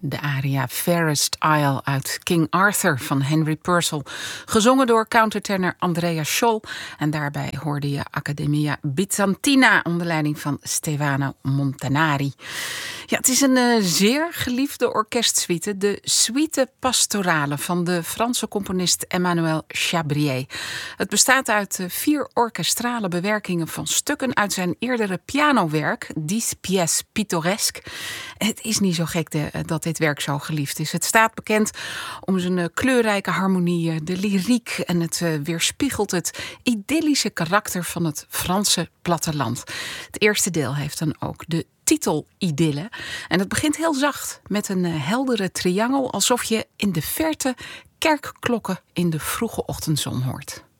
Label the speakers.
Speaker 1: De aria Fairest Isle uit King Arthur van Henry Purcell. Gezongen door countertenor Andrea Scholl. En daarbij hoorde je Accademia Bizantina onder leiding van Stefano Montanari. Ja, het is een zeer geliefde orkestsuite. De Suite Pastorale van de Franse componist Emmanuel Chabrier. Het bestaat uit 4 orkestrale bewerkingen van stukken uit zijn eerdere pianowerk, 10 pièces pittoresques. Het is niet zo gek dat dit werk zo geliefd is. Het staat bekend om zijn kleurrijke harmonieën, de lyriek en het weerspiegelt het idyllische karakter van het Franse platteland. Het eerste deel heeft dan ook de titel Idylle. En het begint heel zacht met een heldere triangel, alsof je in de verte kerkklokken in de vroege ochtendzon hoort.